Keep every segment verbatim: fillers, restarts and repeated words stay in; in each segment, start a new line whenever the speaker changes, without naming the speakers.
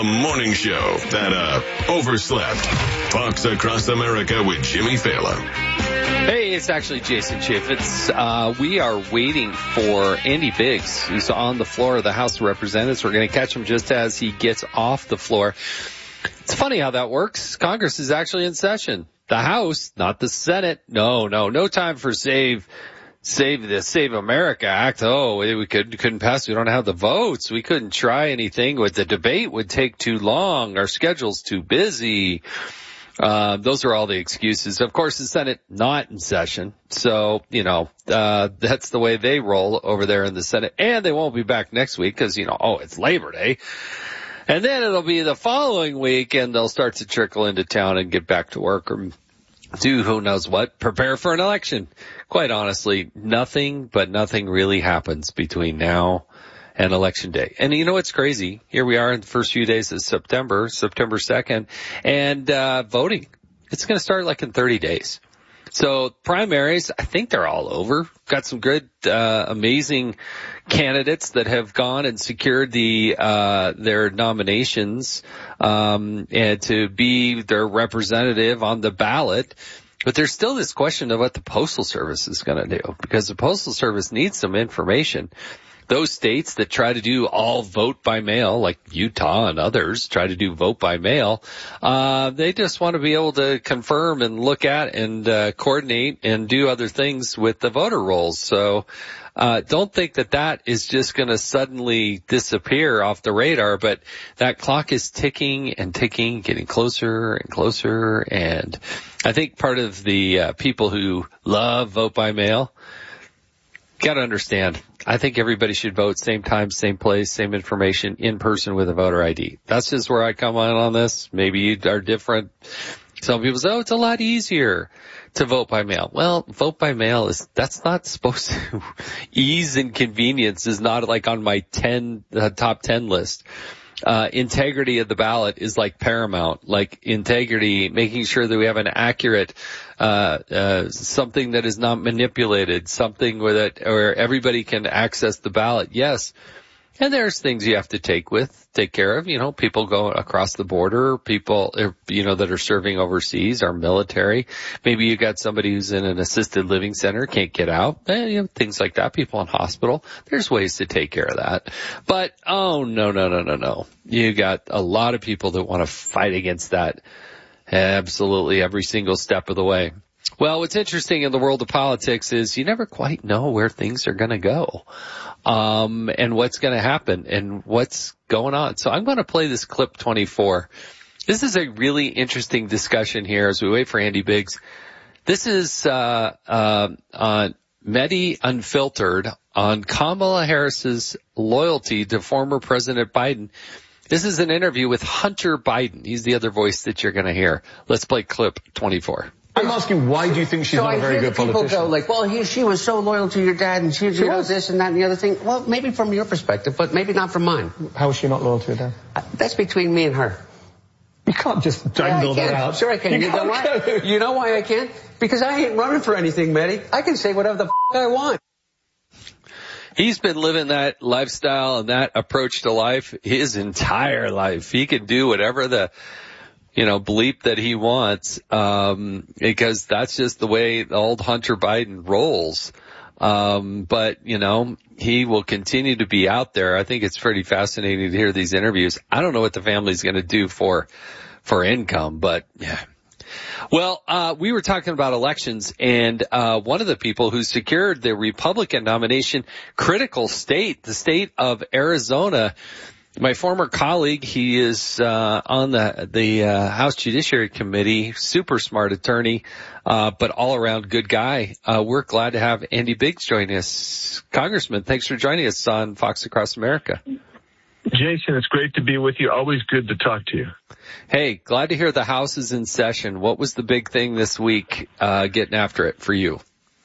The morning show that, uh, overslept. Fox Across America with Jimmy Fallon.
Hey, it's actually Jason Chaffetz. Uh, we are waiting for Andy Biggs, who's on the floor of the House of Representatives. We're going to catch him just as he gets off the floor. It's funny how that works. Congress is actually in session. The House, not the Senate. No, no, no time for save, save the Save America Act. Oh, we could, couldn't pass. We don't have the votes. We couldn't try anything. With the debate would take too long. Our schedule's too busy. Uh, those are all the excuses. Of course, the Senate not in session. So, you know, uh, that's the way they roll over there in the Senate. And they won't be back next week because, you know, oh, it's Labor Day. And then it'll be the following week and they'll start to trickle into town and get back to work or do who knows what, prepare for an election. Quite honestly, nothing but nothing really happens between now and Election Day. And you know what's crazy? Here we are in the first few days of September, September second, and uh voting. It's going to start like in thirty days. So primaries, I think they're all over. Got some good, uh amazing candidates that have gone and secured the uh their nominations um and to be their representative on the ballot. But there's still this question of what the Postal Service is going to do, because the Postal Service needs some information. Those states that try to do all vote by mail, like Utah and others try to do vote by mail, uh, they just want to be able to confirm and look at and uh, coordinate and do other things with the voter rolls. So uh don't think that that is just going to suddenly disappear off the radar, but that clock is ticking and ticking, getting closer and closer. And I think part of the uh, people who love vote by mail got to understand, I think everybody should vote same time, same place, same information, in person with a voter I D. That's just where I come on on this. Maybe you are different. Some people say, oh, it's a lot easier to vote by mail. Well, vote by mail is, that's not supposed to, ease and convenience is not like on my ten, uh, top ten list. Uh, integrity of the ballot is like paramount, like integrity, making sure that we have an accurate, uh, uh, something that is not manipulated, something with it, where everybody can access the ballot. Yes. And there's things you have to take with, take care of, you know, people go across the border, people, you know, that are serving overseas, our military. Maybe you got somebody who's in an assisted living center, can't get out, eh, you know, things like that, people in hospital. There's ways to take care of that. But, oh, no, no, no, no, no. You got a lot of people that want to fight against that absolutely every single step of the way. Well, what's interesting in the world of politics is you never quite know where things are going to go, um, and what's going to happen and what's going on. So I'm going to play this clip twenty-four. This is a really interesting discussion here as we wait for Andy Biggs. This is, uh, uh, on Medi Unfiltered on Kamala Harris's loyalty to former President Biden. This is an interview with Hunter Biden. He's the other voice that you're going to hear. Let's play clip twenty-four.
I'm asking, why do you think she's
so
not
I
a very good politician?
People go like, well, he, she was so loyal to your dad, and she, she knows this and that and the other thing. Well, maybe from your perspective, but maybe not from mine.
How is she not loyal to your dad?
Uh, that's between me and her.
You can't just jangle
yeah,
that out.
Sure I can. You, you know why? You know why I can't? Because I ain't running for anything, Medi. I can say whatever the f*** I want.
He's been living that lifestyle and that approach to life his entire life. He can do whatever the, you know, bleep that he wants, um, because that's just the way the old Hunter Biden rolls. Um, but, you know, he will continue to be out there. I think it's pretty fascinating to hear these interviews. I don't know what the family's going to do for, for income, but yeah. Well, uh, we were talking about elections, and uh, one of the people who secured the Republican nomination, critical state, the state of Arizona, my former colleague, he is uh, on the the uh, House Judiciary Committee, super smart attorney, uh, but all-around good guy. Uh, we're glad to have Andy Biggs join us. Congressman, thanks for joining us on Fox Across America.
Jason, it's great to be with you. Always good to talk to you.
Hey, glad to hear the House is in session. What was the big thing this week, uh, getting after it for you?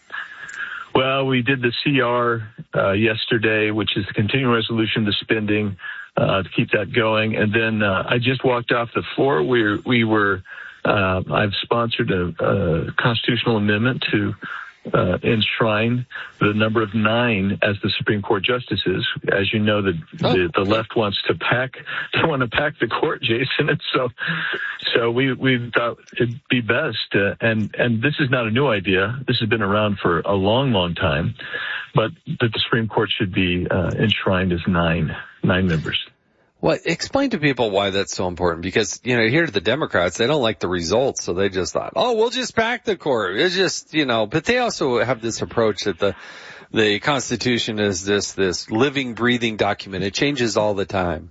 Well, we did the C R uh, yesterday, which is the continuing resolution to spending, uh, to keep that going. And then uh, I just walked off the floor. We we were, uh, I've sponsored a, a constitutional amendment to uh, enshrine the number of nine as the Supreme Court justices. As you know, the,
oh.
the, the left wants to pack, they want to pack the court, Jason. And so, so we, we thought it'd be best. Uh, and, and this is not a new idea. This has been around for a long, long time, but that the Supreme Court should be, uh, enshrined as nine, nine members.
Well, explain to people why that's so important, because, you know, here to the Democrats, they don't like the results, so they just thought, oh, we'll just pack the court. It's just, you know, but they also have this approach that the, the Constitution is this, this living, breathing document. It changes all the time.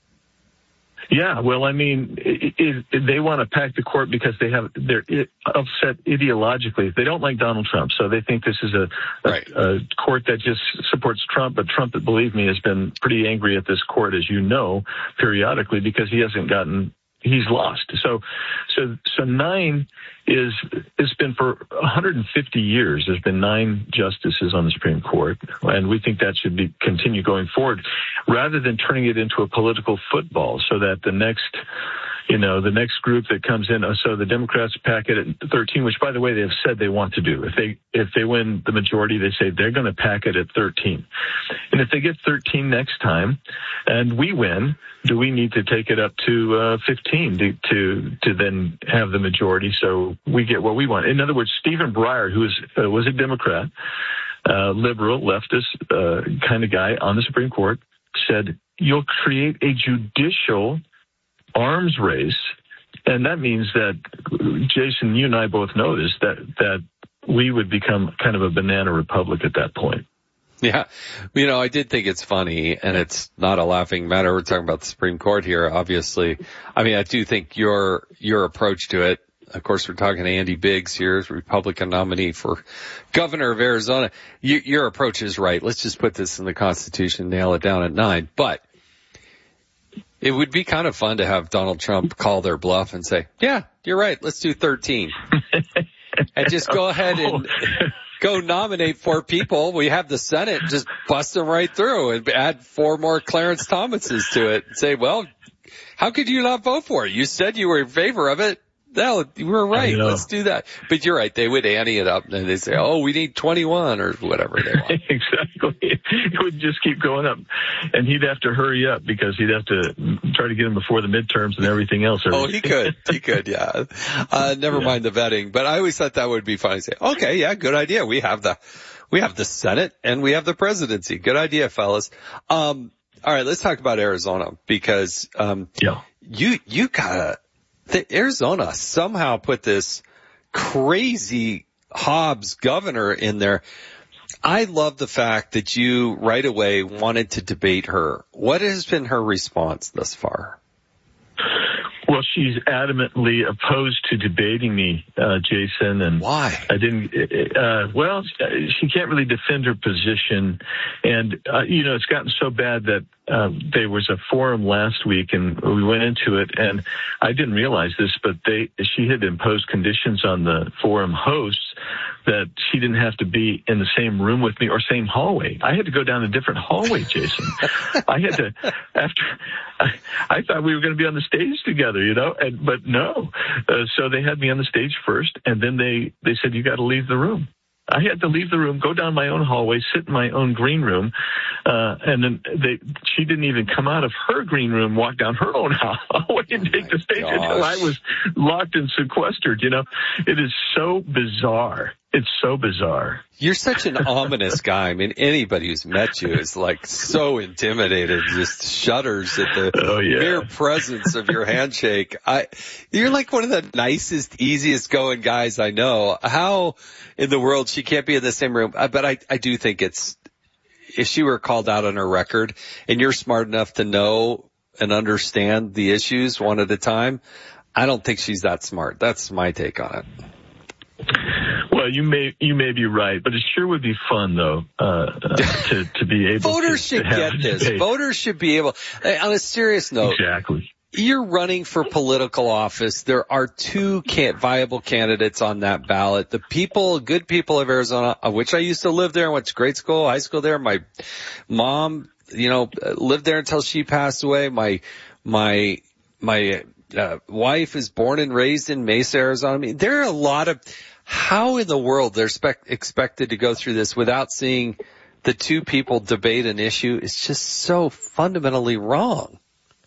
Yeah, well, I mean, it, it, they want to pack the court because they have they're upset ideologically. They don't like Donald Trump, so they think this is a, a,
right.
a court that just supports Trump. But Trump, believe me, has been pretty angry at this court, as you know, periodically, because he hasn't gotten. He's lost. So, so, so nine is, it's been for one hundred fifty years. There's been nine justices on the Supreme Court, and we think that should be continue going forward, rather than turning it into a political football, so that the next, you know, the next group that comes in. So the Democrats pack it at thirteen, which, by the way, they have said they want to do. If they if they win the majority, they say they're going to pack it at thirteen. And if they get thirteen next time, and we win, do we need to take it up to uh, fifteen to, to to then have the majority so we get what we want? In other words, Stephen Breyer, who is, uh, was a Democrat, uh, liberal, leftist uh, kind of guy on the Supreme Court, said, you'll create a judicial arms race. And that means that, Jason, you and I both know this, that, that we would become kind of a banana republic at that point.
Yeah. You know, I did think it's funny, and it's not a laughing matter. We're talking about the Supreme Court here, obviously. I mean, I do think your, your approach to it, of course, we're talking to Andy Biggs here, Republican nominee for governor of Arizona. You, your approach is right. Let's just put this in the Constitution, nail it down at nine. But it would be kind of fun to have Donald Trump call their bluff and say, yeah, you're right. Let's do thirteen. And just go ahead and go nominate four people. We have the Senate, just bust them right through and add four more Clarence Thomases to it and say, well, how could you not vote for it? You said you were in favor of it. No, you were right. Let's do that. But you're right. They would ante it up and they say, oh, we need twenty-one or whatever they want.
Exactly. It would just keep going up. And he'd have to hurry up because he'd have to try to get him before the midterms and everything else.
Oh, he could. He could, yeah. Uh, never yeah. mind the vetting. But I always thought that would be funny. Say, okay, yeah, good idea. We have the, we have the Senate and we have the presidency. Good idea, fellas. Um, all right, let's talk about Arizona because, um,
yeah.
you, you gotta, The Arizona somehow put this crazy Hobbs governor in there. I love the fact that you right away wanted to debate her. What has been her response thus far?
Well, she's adamantly opposed to debating me, uh, Jason. And
why?
I didn't, uh, well, she can't really defend her position. And, uh, you know, it's gotten so bad that, uh, there was a forum last week and we went into it and I didn't realize this, but they, she had imposed conditions on the forum hosts that she didn't have to be in the same room with me or same hallway. I had to go down a different hallway, Jason. I had to, after, I, I thought we were going to be on the stage together, you know, and, but no. Uh, so they had me on the stage first and then they, they said, you got to leave the room. I had to leave the room, go down my own hallway, sit in my own green room, uh, and then they, she didn't even come out of her green room, walk down her own hallway and take the stage until I was locked and sequestered, you know. It is so bizarre. It's so bizarre.
You're such an ominous guy. I mean, anybody who's met you is like so intimidated, just shudders at the
oh, yeah.
mere presence of your handshake. I, you're like one of the nicest, easiest going guys I know. How in the world she can't be in the same room? But I, I do think it's, if she were called out on her record and you're smart enough to know and understand the issues one at a time, I don't think she's that smart. That's my take on it.
Well, you may you may be right, but it sure would be fun though uh, uh to to be able.
Voters
to,
should
to
get this.
Debate.
Voters should be able. On a serious note,
exactly.
You're running for political office. There are two can- viable candidates on that ballot. The people, good people of Arizona, of which I used to live there and went to grade school, high school there. My mom, you know, lived there until she passed away. My my my uh, wife is born and raised in Mesa, Arizona. I mean, there are a lot of. how in the world they're spec- expected to go through this without seeing the two people debate an issue is just so fundamentally wrong.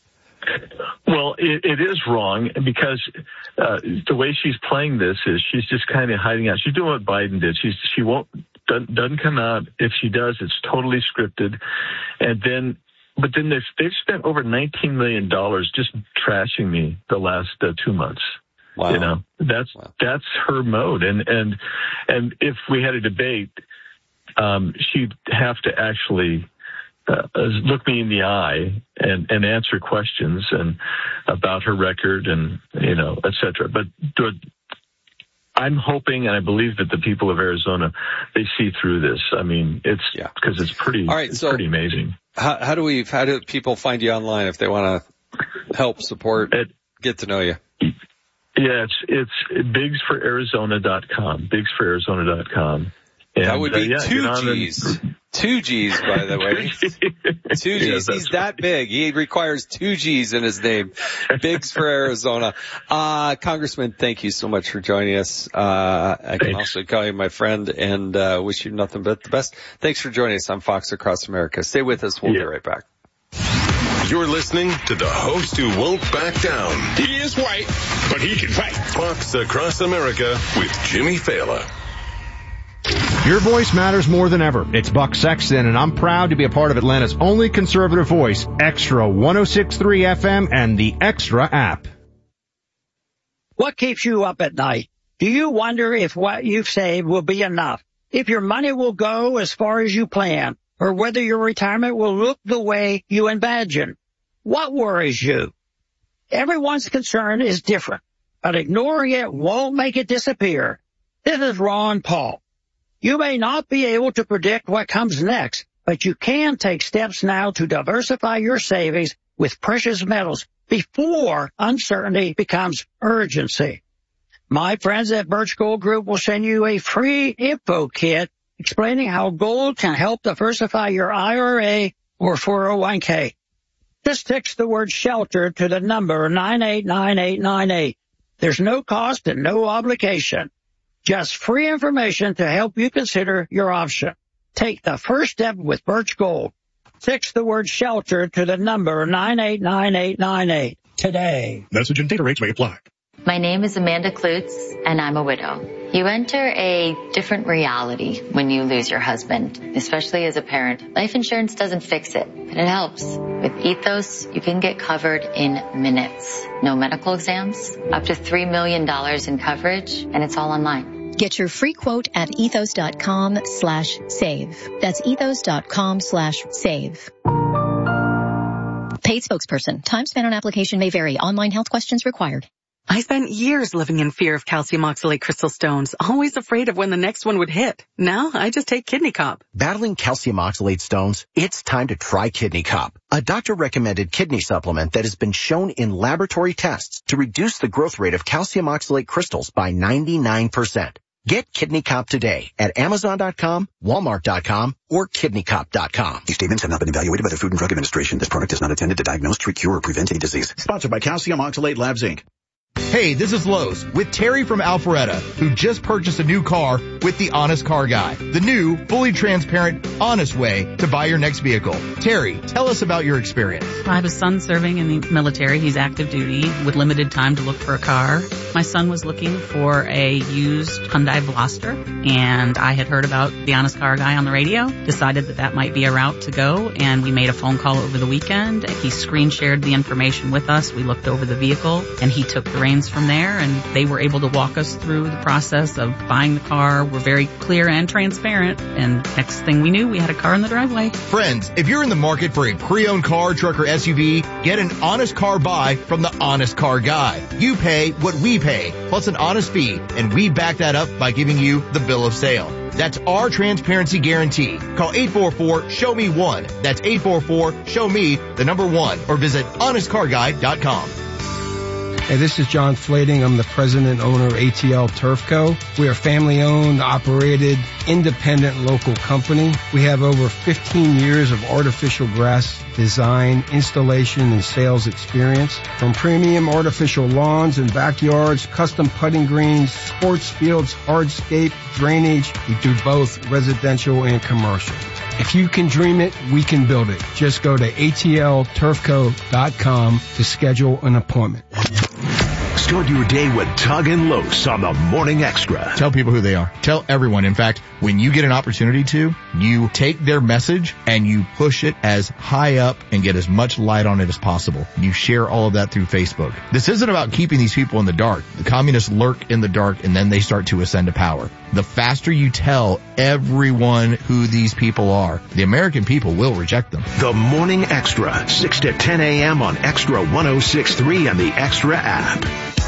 Well, it, it is wrong because uh, the way she's playing this is she's just kind of hiding out. She's doing what Biden did. She's she won't doesn't, doesn't come out. If she does, it's totally scripted. And then, but then they've they've spent over nineteen million dollars just trashing me the last uh, two months.
Wow.
You know, that's
wow.
that's her mode. And and and if we had a debate, um, she'd have to actually. Uh, look me in the eye and, and answer questions and about her record and, you know, et cetera. But I'm hoping and I believe that the people of Arizona, they see through this. I mean, it's because yeah. it's pretty, All right, it's so pretty amazing.
How, how do we, how do people find you online if they want to help, support, At, get to know you?
Yeah, it's, it's bigs for arizona dot com, bigs for arizona dot com. And,
that would be
uh, yeah,
two G's. Two G's, by the way. Two G's. Yeah, He's that right. big. He requires two G's in his name. Bigs for Arizona. Uh, Congressman, thank you so much for joining us. Uh, I Thanks. can also call you my friend and, uh, wish you nothing but the best. Thanks for joining us on Fox Across America. Stay with us. We'll yeah. be right back.
You're listening to the host who won't back down.
He is white, but he can fight.
Fox Across America with Jimmy Fallon.
Your voice matters more than ever. It's Buck Sexton, and I'm proud to be a part of Atlanta's only conservative voice, Extra one oh six point three F M and the Extra app.
What keeps you up at night? Do you wonder if what you've saved will be enough? If your money will go as far as you plan? Or whether your retirement will look the way you imagine? What worries you? Everyone's concern is different, but ignoring it won't make it disappear. This is Ron Paul. You may not be able to predict what comes next, but you can take steps now to diversify your savings with precious metals before uncertainty becomes urgency. My friends at Birch Gold Group will send you a free info kit explaining how gold can help diversify your I R A or four oh one k. Just text the word shelter to the number nine eight nine eight nine eight. There's no cost and no obligation. Just free information to help you consider your option. Take the first step with Birch Gold. Text the word shelter to the number nine eight nine eight nine eight today.
Message and data rates may apply.
My name is Amanda Klutz, and I'm a widow. You enter a different reality when you lose your husband, especially as a parent. Life insurance doesn't fix it, but it helps. With Ethos, you can get covered in minutes. No medical exams, up to three million dollars in coverage, and it's all online.
Get your free quote at ethos.com slash save. That's ethos.com slash save. Paid spokesperson. Time spent on application may vary. Online health questions required.
I spent years living in fear of calcium oxalate crystal stones, always afraid of when the next one would hit. Now I just take Kidney Cop.
Battling calcium oxalate stones? It's time to try Kidney Cop, a doctor-recommended kidney supplement that has been shown in laboratory tests to reduce the growth rate of calcium oxalate crystals by ninety-nine percent. Get Kidney Cop today at amazon dot com, walmart dot com, or kidney cop dot com.
These statements have not been evaluated by the Food and Drug Administration. This product is not intended to diagnose, treat, cure, or prevent any disease.
Sponsored by Calcium Oxalate Labs, Incorporated.
Hey, this is Lowe's with Terry from Alpharetta, who just purchased a new car with the Honest Car Guy, the new, fully transparent, honest way to buy your next vehicle. Terry, tell us about your experience.
I have a son serving in the military. He's active duty with limited time to look for a car. My son was looking for a used Hyundai Veloster, and I had heard about the Honest Car Guy on the radio, decided that that might be a route to go, and we made a phone call over the weekend. He screen shared the information with us. We looked over the vehicle, and he took the reins from there, and they were able to walk us through the process of buying the car. We're very clear and transparent, and next thing we knew, we had a car in the driveway.
Friends, if you're in the market for a pre-owned car, truck, or S U V, get an honest car buy from the Honest Car Guy. You pay what we pay, plus an honest fee, and we back that up by giving you the bill of sale. That's our transparency guarantee. Call eight four four, show me one. That's eight four four, show me the number one, or visit honest car guy dot com.
Hey, this is John Flading. I'm the president and owner of A T L Turf Co. We are family-owned, operated, independent local company. We have over fifteen years of artificial grass design, installation, and sales experience. From premium artificial lawns and backyards, custom putting greens, sports fields, hardscape, drainage, we do both residential and commercial. If you can dream it, we can build it. Just go to A T L turf co dot com to schedule an appointment.
Start your day with Tug and Los on the Morning Extra.
Tell people who they are. Tell everyone. In fact, when you get an opportunity to, you take their message and you push it as high up and get as much light on it as possible. You share all of that through Facebook. This isn't about keeping these people in the dark. The communists lurk in the dark and then they start to ascend to power. The faster you tell everyone who these people are, the American people will reject them.
The Morning Extra, six to ten a.m. on Extra one oh six point three and the Extra app.